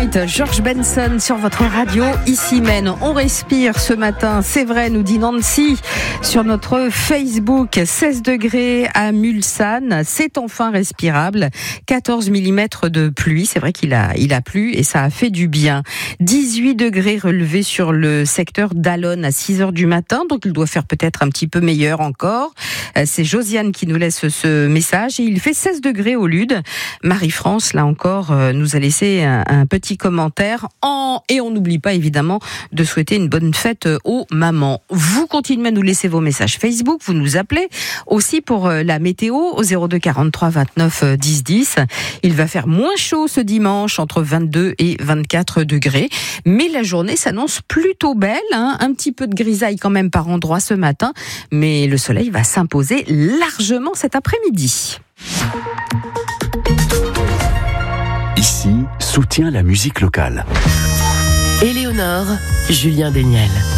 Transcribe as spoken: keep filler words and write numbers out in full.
Night, George Benson sur votre radio, ici Maine. On respire ce matin, c'est vrai, nous dit Nancy sur notre Facebook. seize degrés à Mulsanne, c'est enfin respirable. quatorze millimètres de pluie, c'est vrai qu'il a, il a plu et ça a fait du bien. dix-huit degrés relevés sur le secteur d'Allonne à six heures du matin, donc il doit faire peut-être un petit peu meilleur encore. C'est Josiane qui nous laisse ce message et il fait seize degrés au Lude. Marie-France, là encore, nous a laissé un, un petit commentaire en... et on n'oublie pas évidemment de souhaiter une bonne fête aux mamans. Vous continuez à nous laisser vos messages Facebook, vous nous appelez aussi pour la météo au zéro deux quarante-trois vingt-neuf dix dix. Il va faire moins chaud ce dimanche, entre vingt-deux et vingt-quatre degrés, mais la journée s'annonce plutôt belle, hein. Un petit peu de grisaille quand même par endroit ce matin, mais le soleil va s'imposer largement cet après-midi. Ici, soutient la musique locale. Éléonore, Julien Desniel.